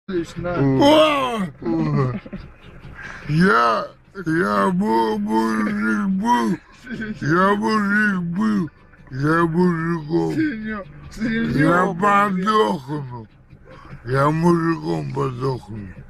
О! Я мужик был, я мужиком. Я подохну, я мужиком подохну.